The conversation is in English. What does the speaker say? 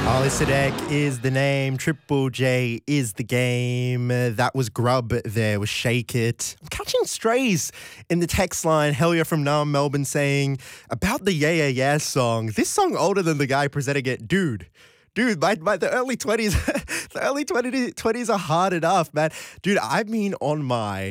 Ali Sadek is the name. Triple J is the game. That was Grub there with Shake It. I'm catching strays in the text line. Helia from Naarm, Melbourne saying about the Yeah Yeah Yeah song. This song older than the guy presenting it. Dude, the early 20s, the early 20s are hard enough, man. Dude, I mean on my